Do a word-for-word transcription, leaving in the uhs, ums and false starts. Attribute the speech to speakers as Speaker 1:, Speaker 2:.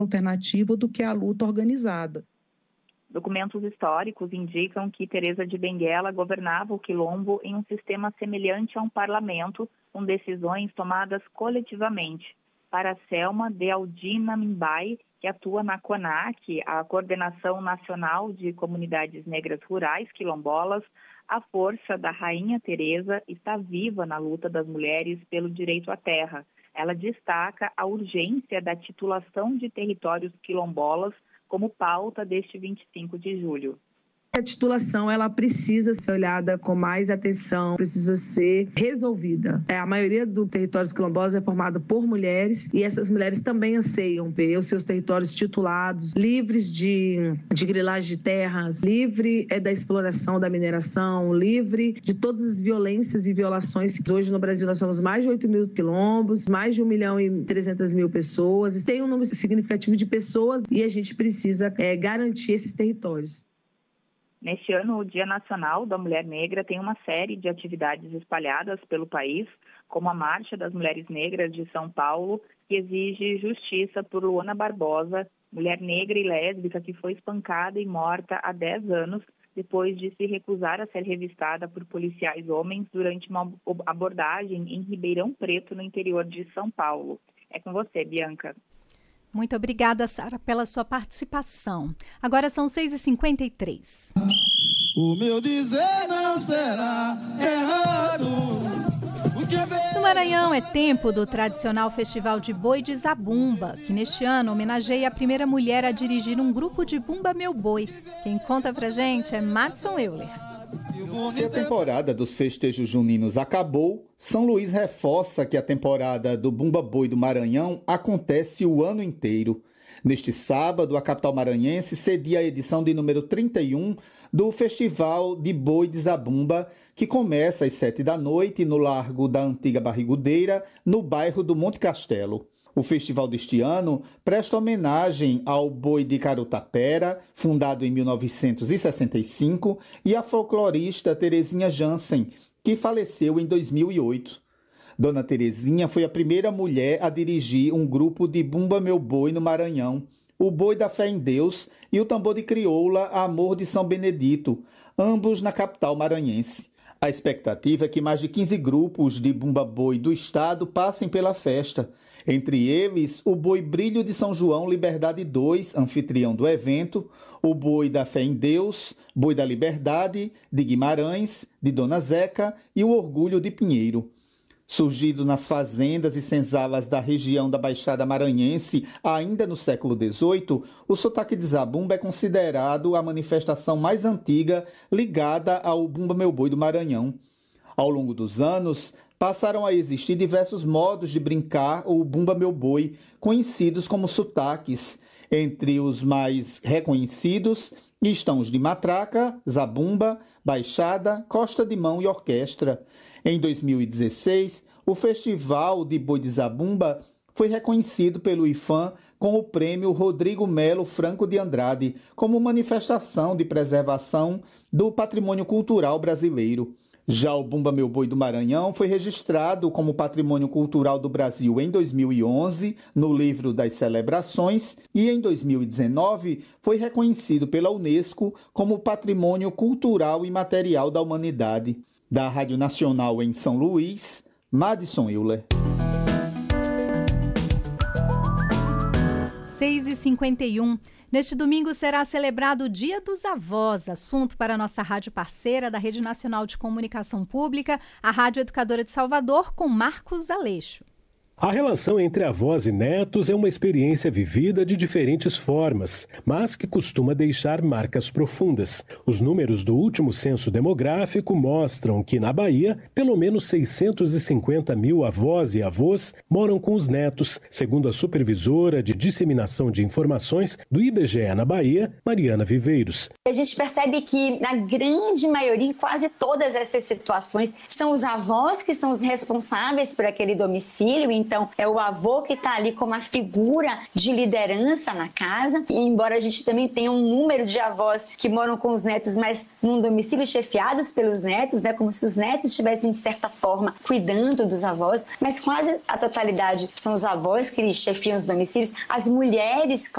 Speaker 1: alternativa do que a luta organizada.
Speaker 2: Documentos históricos indicam que Teresa de Benguela governava o quilombo em um sistema semelhante a um parlamento, com decisões tomadas coletivamente. Para Selma de Aldina Mimbai, que atua na CONAC, a Coordenação Nacional de Comunidades Negras Rurais Quilombolas, a força da Rainha Teresa está viva na luta das mulheres pelo direito à terra. Ela destaca a urgência da titulação de territórios quilombolas como pauta deste vinte e cinco de julho.
Speaker 1: A titulação ela precisa ser olhada com mais atenção, precisa ser resolvida. É, a maioria dos territórios quilombolas é formada por mulheres e essas mulheres também anseiam ver os seus territórios titulados, livres de, de grilagem de terras, livre é, da exploração da mineração, livre de todas as violências e violações. Hoje no Brasil nós somos mais de oito mil quilombos, mais de um milhão e trezentas mil pessoas. Tem um número significativo de pessoas e a gente precisa é, garantir esses territórios.
Speaker 2: Neste ano, o Dia Nacional da Mulher Negra tem uma série de atividades espalhadas pelo país, como a Marcha das Mulheres Negras de São Paulo, que exige justiça por Luana Barbosa, mulher negra e lésbica que foi espancada e morta há dez anos, depois de se recusar a ser revistada por policiais homens durante uma abordagem em Ribeirão Preto, no interior de São Paulo. É com você, Bianca.
Speaker 3: Muito obrigada, Sara, pela sua participação. Agora são seis e cinquenta e três.
Speaker 4: O meu dizer não será errado.
Speaker 3: No Maranhão é tempo do tradicional Festival de Boi de Zabumba, que neste ano homenageia a primeira mulher a dirigir um grupo de Bumba Meu Boi. Quem conta pra gente é Madison Euler.
Speaker 5: Se a temporada dos festejos juninos acabou, São Luís reforça que a temporada do Bumba Boi do Maranhão acontece o ano inteiro. Neste sábado, a capital maranhense cedia a edição de número trinta e um do Festival de Boi de Zabumba, que começa às sete da noite no Largo da Antiga Barrigudeira, no bairro do Monte Castelo. O festival deste ano presta homenagem ao boi de Carutapera, fundado em mil novecentos e sessenta e cinco, e à folclorista Terezinha Jansen, que faleceu em dois mil e oito. Dona Terezinha foi a primeira mulher a dirigir um grupo de Bumba Meu Boi no Maranhão, o Boi da Fé em Deus e o tambor de crioula Amor de São Benedito, ambos na capital maranhense. A expectativa é que mais de quinze grupos de Bumba Boi do estado passem pela festa. Entre eles, o Boi Brilho de São João Liberdade dois, anfitrião do evento, o Boi da Fé em Deus, Boi da Liberdade, de Guimarães, de Dona Zeca e o Orgulho de Pinheiro. Surgido nas fazendas e senzalas da região da Baixada Maranhense ainda no século dezoito, o sotaque de Zabumba é considerado a manifestação mais antiga ligada ao Bumba Meu Boi do Maranhão. Ao longo dos anos, passaram a existir diversos modos de brincar o Bumba Meu Boi, conhecidos como sotaques. Entre os mais reconhecidos estão os de matraca, zabumba, baixada, costa de mão e orquestra. Em dois mil e dezesseis, o Festival de Boi de Zabumba foi reconhecido pelo I F A M com o prêmio Rodrigo Melo Franco de Andrade como manifestação de preservação do patrimônio cultural brasileiro. Já o Bumba Meu Boi do Maranhão foi registrado como Patrimônio Cultural do Brasil em dois mil e onze, no Livro das Celebrações, e em dois mil e dezenove foi reconhecido pela Unesco como Patrimônio Cultural e Material da Humanidade. Da Rádio Nacional em São Luís, Madison Euler.
Speaker 3: seis e cinquenta e um. Neste domingo será celebrado o Dia dos Avós, assunto para a nossa rádio parceira da Rede Nacional de Comunicação Pública, a Rádio Educadora de Salvador, com Marcos Aleixo.
Speaker 6: A relação entre avós e netos é uma experiência vivida de diferentes formas, mas que costuma deixar marcas profundas. Os números do último censo demográfico mostram que, na Bahia, pelo menos seiscentos e cinquenta mil avós e avós moram com os netos, segundo a supervisora de disseminação de informações do I B G E na Bahia, Mariana Viveiros.
Speaker 7: A gente percebe que, na grande maioria, em quase todas essas situações, são os avós que são os responsáveis por aquele domicílio. Então, é o avô que está ali como a figura de liderança na casa. E embora a gente também tenha um número de avós que moram com os netos, mas num domicílio chefiados pelos netos, né, como se os netos estivessem, de certa forma, cuidando dos avós, mas quase a totalidade são os avós que chefiam os domicílios. As mulheres,